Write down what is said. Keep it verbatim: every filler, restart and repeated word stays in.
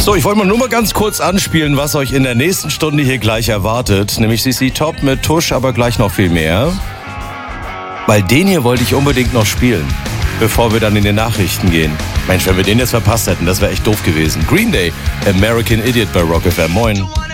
So, ich wollte mal nur mal ganz kurz anspielen, was euch in der nächsten Stunde hier gleich erwartet. Nämlich C C Top mit Tusch, aber gleich noch viel mehr. Weil den hier wollte ich unbedingt noch spielen, bevor wir dann in die Nachrichten gehen. Mensch, wenn wir den jetzt verpasst hätten, das wäre echt doof gewesen. Green Day, American Idiot bei Rock F M. Moin.